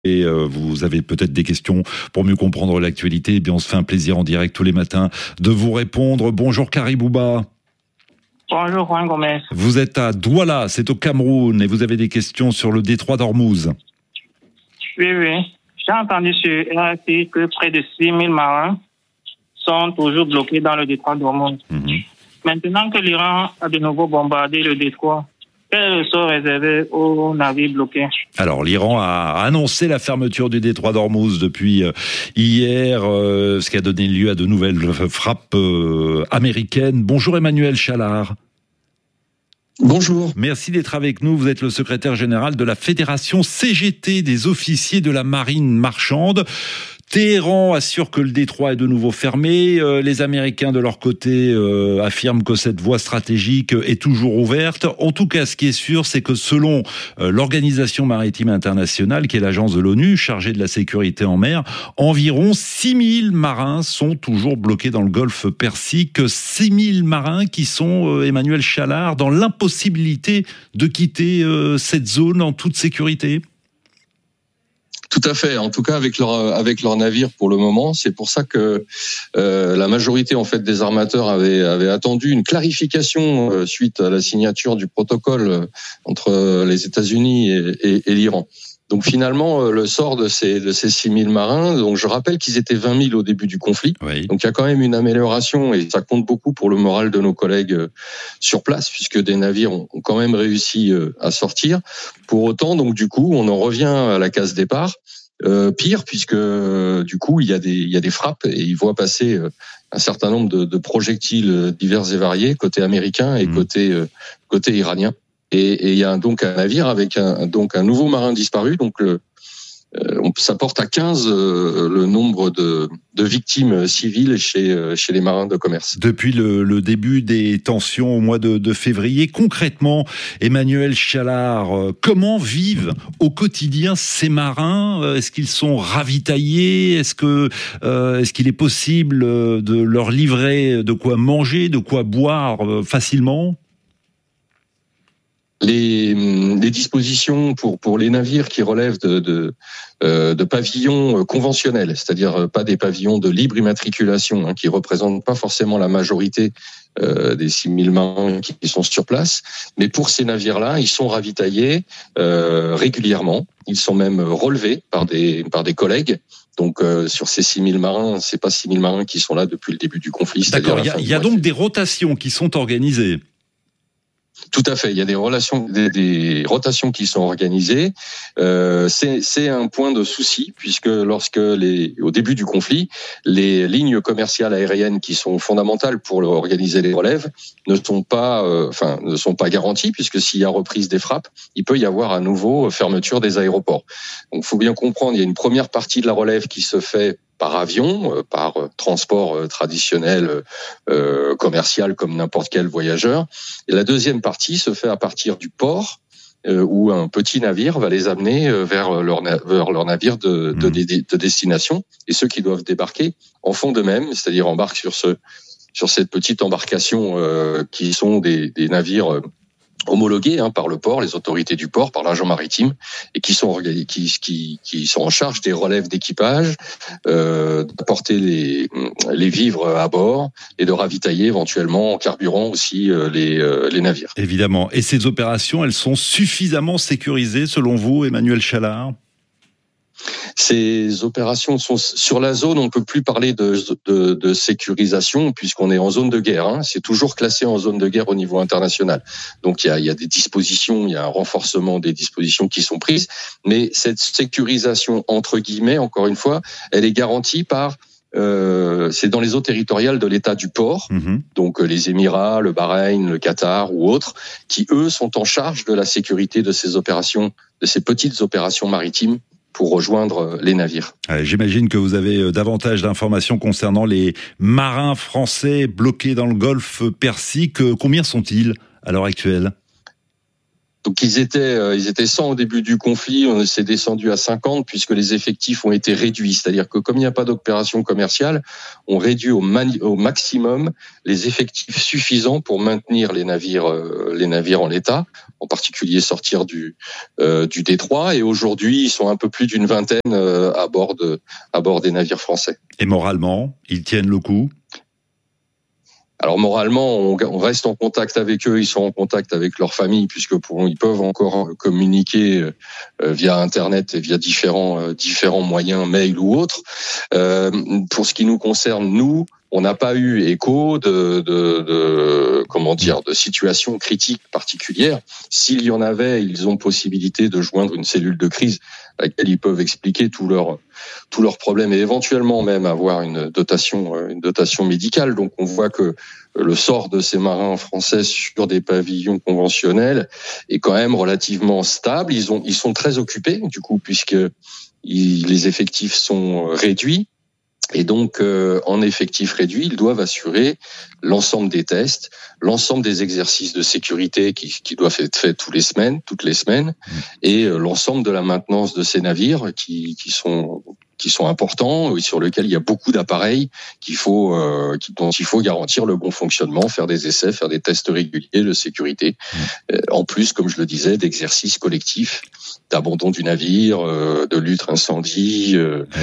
Et vous avez peut-être des questions pour mieux comprendre l'actualité. Eh bien, on se fait un plaisir en direct tous les matins de vous répondre. Bonjour Karibouba. Bonjour Juan Gomez. Vous êtes à Douala, c'est au Cameroun, et vous avez des questions sur le détroit d'Ormuz. Oui. J'ai entendu sur RFI que près de 6000 marins sont toujours bloqués dans le détroit d'Ormuz. Maintenant que l'Iran a de nouveau bombardé le détroit, quel est le sort réservé aux navires bloqués? Alors, l'Iran a annoncé la fermeture du détroit d'Ormuz depuis hier, ce qui a donné lieu à de nouvelles frappes américaines. Bonjour Emmanuel Chalard. Bonjour. Merci d'être avec nous. Vous êtes le secrétaire général de la Fédération CGT des officiers de la marine marchande. Téhéran assure que le détroit est de nouveau fermé. Les Américains, de leur côté, affirment que cette voie stratégique est toujours ouverte. En tout cas, ce qui est sûr, c'est que selon l'Organisation maritime internationale, qui est l'agence de l'ONU chargée de la sécurité en mer, environ 6000 marins sont toujours bloqués dans le golfe Persique. 6000 marins qui sont, Emmanuel Chalard, dans l'impossibilité de quitter cette zone en toute sécurité. Tout à fait. En tout cas, avec leur navire pour le moment, c'est pour ça que la majorité en fait des armateurs avaient attendu une clarification suite à la signature du protocole entre les États-Unis et l'Iran. Donc finalement, le sort de ces 6000 marins, donc je rappelle qu'ils étaient 20 000 au début du conflit. Oui. Donc il y a quand même une amélioration et ça compte beaucoup pour le moral de nos collègues sur place, puisque des navires ont quand même réussi à sortir. Pour autant, donc du coup, on en revient à la case départ. Pire, puisque du coup, il y a des frappes et ils voient passer un certain nombre de projectiles divers et variés côté américain et côté iranien. Et il y a donc un navire avec un nouveau marin disparu. Donc ça porte à 15 le nombre de victimes civiles chez les marins de commerce. Depuis le début des tensions au mois de février, concrètement, Emmanuel Chalard, comment vivent au quotidien ces marins? Est-ce qu'ils sont ravitaillés? Est-ce qu'il est possible de leur livrer de quoi manger, de quoi boire facilement? Les dispositions pour les navires qui relèvent de pavillons conventionnels, c'est-à-dire pas des pavillons de libre immatriculation, qui représentent pas forcément la majorité des 6000 marins qui sont sur place, mais pour ces navires-là, ils sont ravitaillés régulièrement. Ils sont même relevés par des collègues. Donc sur ces 6000 marins, c'est pas 6000 marins qui sont là depuis le début du conflit. D'accord. Il y a donc des rotations qui sont organisées. Tout à fait. Il y a des rotations qui sont organisées. C'est un point de souci puisque au début du conflit, les lignes commerciales aériennes qui sont fondamentales pour organiser les relèves ne sont pas garanties puisque s'il y a reprise des frappes, il peut y avoir à nouveau fermeture des aéroports. Donc, faut bien comprendre, il y a une première partie de la relève qui se fait par avion, par transport traditionnel commercial comme n'importe quel voyageur. Et la deuxième partie se fait à partir du port où un petit navire va les amener vers leur navire de destination. Et ceux qui doivent débarquer en font de même, c'est-à-dire embarquent sur cette petite embarcation qui sont des navires homologués par le port, les autorités du port, par l'agent maritime, et qui sont en charge des relèves d'équipage, d'apporter les vivres à bord et de ravitailler éventuellement en carburant aussi les navires. Évidemment. Et ces opérations, elles sont suffisamment sécurisées selon vous, Emmanuel Chalard? Ces opérations sont sur la zone, on ne peut plus parler de sécurisation puisqu'on est en zone de guerre. C'est toujours classé en zone de guerre au niveau international. Donc il y a des dispositions, il y a un renforcement des dispositions qui sont prises, mais cette sécurisation entre guillemets, encore une fois, elle est garantie par c'est dans les eaux territoriales de l'État du port, donc les Émirats, le Bahreïn, le Qatar ou autres, qui eux sont en charge de la sécurité de ces opérations, de ces petites opérations maritimes pour rejoindre les navires. J'imagine que vous avez davantage d'informations concernant les marins français bloqués dans le golfe Persique. Combien sont-ils à l'heure actuelle ? Donc ils étaient 100 au début du conflit, on s'est descendu à 50 puisque les effectifs ont été réduits. C'est-à-dire que comme il n'y a pas d'opération commerciale, on réduit au maximum les effectifs suffisants pour maintenir les navires en l'état, en particulier sortir du détroit. Et aujourd'hui, ils sont un peu plus d'une vingtaine à bord des navires français. Et moralement, ils tiennent le coup? Alors moralement, on reste en contact avec eux, ils sont en contact avec leur famille puisque ils peuvent encore communiquer via Internet et via différents moyens, mail ou autres. Pour ce qui nous concerne, nous, on n'a pas eu écho de situations critiques particulières. S'il y en avait, ils ont possibilité de joindre une cellule de crise à laquelle ils peuvent expliquer tous leurs problèmes et éventuellement même avoir une dotation médicale. Donc on voit que le sort de ces marins français sur des pavillons conventionnels est quand même relativement stable. Ils sont très occupés du coup puisque les effectifs sont réduits. Et donc, en effectif réduit, ils doivent assurer l'ensemble des tests, l'ensemble des exercices de sécurité qui doivent être faits toutes les semaines, et l'ensemble de la maintenance de ces navires qui sont importants, sur lesquels il y a beaucoup d'appareils dont il faut garantir le bon fonctionnement, faire des essais, faire des tests réguliers de sécurité. En plus, comme je le disais, d'exercices collectifs, d'abandon du navire, de lutte incendie,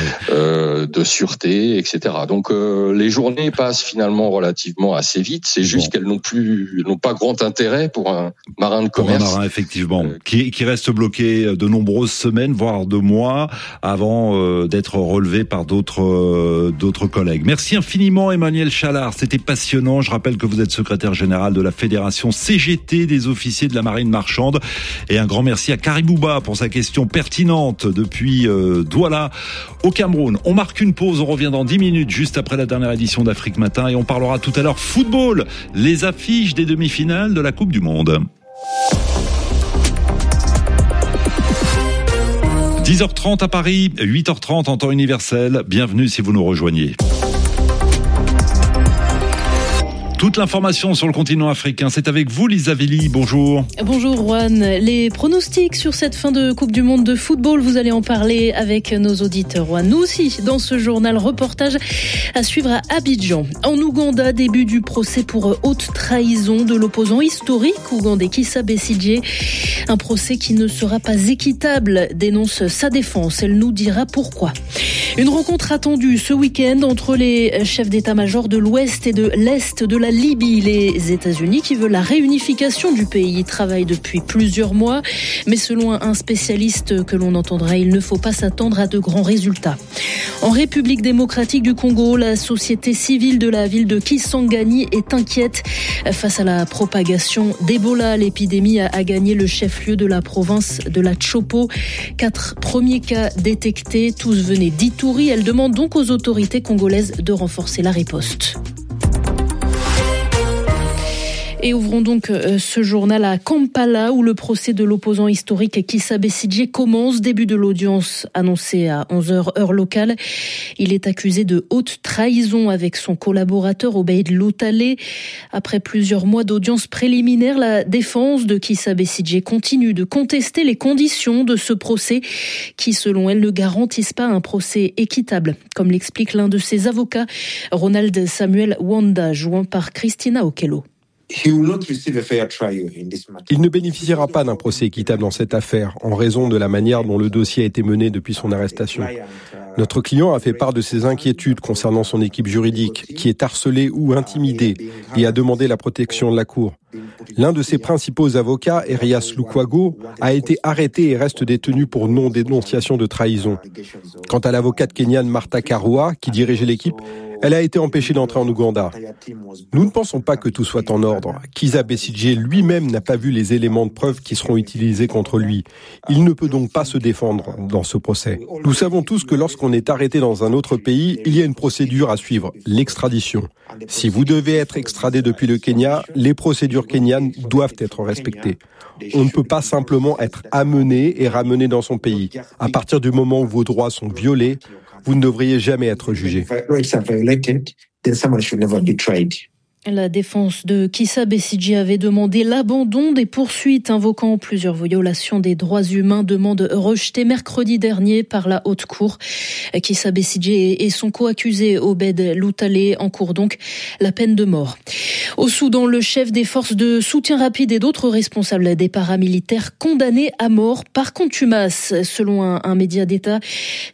de sûreté, etc. Donc les journées passent finalement relativement assez vite. C'est juste qu'elles n'ont pas grand intérêt pour un marin de commerce. Pour un marin, effectivement, qui reste bloqué de nombreuses semaines, voire de mois, avant d'être relevé par d'autres collègues. Merci infiniment, Emmanuel Chalard. C'était passionnant. Je rappelle que vous êtes secrétaire général de la Fédération CGT des officiers de la marine marchande. Et un grand merci à Karibouba pour sa question pertinente depuis Douala au Cameroun. On marque une pause, on revient dans 10 minutes juste après la dernière édition d'Afrique Matin et on parlera tout à l'heure football, les affiches des demi-finales de la Coupe du Monde. 10h30 à Paris, 8h30 en temps universel. Bienvenue si vous nous rejoignez. Toute l'information sur le continent africain, c'est avec vous Lisa Velli, bonjour. Bonjour Juan, les pronostics sur cette fin de Coupe du Monde de football, vous allez en parler avec nos auditeurs Juan. Nous aussi, dans ce journal, reportage à suivre à Abidjan. En Ouganda, début du procès pour haute trahison de l'opposant historique ougandais Kizza Besigye. Un procès qui ne sera pas équitable, dénonce sa défense. Elle nous dira pourquoi. Une rencontre attendue ce week-end entre les chefs d'état-major de l'Ouest et de l'Est de la Libye. Les États-Unis qui veulent la réunification du pays travaillent depuis plusieurs mois. Mais selon un spécialiste que l'on entendra, il ne faut pas s'attendre à de grands résultats. En République démocratique du Congo, la société civile de la ville de Kisangani est inquiète face à la propagation d'Ebola. L'épidémie a gagné le chef-lieu de la province de la Tshopo. 4 premiers cas détectés, tous venaient d'Ituri. Elle demande donc aux autorités congolaises de renforcer la riposte. Et ouvrons donc ce journal à Kampala où le procès de l'opposant historique Kizza Besigye commence. Début de l'audience annoncée à 11h heure locale. Il est accusé de haute trahison avec son collaborateur Obeid Lutale. Après plusieurs mois d'audience préliminaire, la défense de Kizza Besigye continue de contester les conditions de ce procès qui, selon elle, ne garantissent pas un procès équitable. Comme l'explique l'un de ses avocats, Ronald Samuel Wanda, joint par Christina Okello. Il ne bénéficiera pas d'un procès équitable dans cette affaire en raison de la manière dont le dossier a été mené depuis son arrestation. Notre client a fait part de ses inquiétudes concernant son équipe juridique, qui est harcelée ou intimidée et a demandé la protection de la Cour. L'un de ses principaux avocats, Erias Lukwago, a été arrêté et reste détenu pour non-dénonciation de trahison. Quant à l'avocate kenyane Martha Karua, qui dirigeait l'équipe, elle a été empêchée d'entrer en Ouganda. Nous ne pensons pas que tout soit en ordre. Kizza Besigye lui-même n'a pas vu les éléments de preuve qui seront utilisés contre lui. Il ne peut donc pas se défendre dans ce procès. Nous savons tous que lorsqu'on est arrêté dans un autre pays, il y a une procédure à suivre, l'extradition. Si vous devez être extradé depuis le Kenya, les procédures kenyanes doivent être respectées. On ne peut pas simplement être amené et ramené dans son pays. À partir du moment où vos droits sont violés, vous ne devriez jamais être jugé. La défense de Kissa Besigye avait demandé l'abandon des poursuites invoquant plusieurs violations des droits humains, demande rejetée mercredi dernier par la Haute Cour. Kissa Besigye et son co-accusé Obed Loutale encourent donc la peine de mort. Au Soudan, le chef des forces de soutien rapide et d'autres responsables des paramilitaires condamnés à mort par contumace. Selon un média d'État,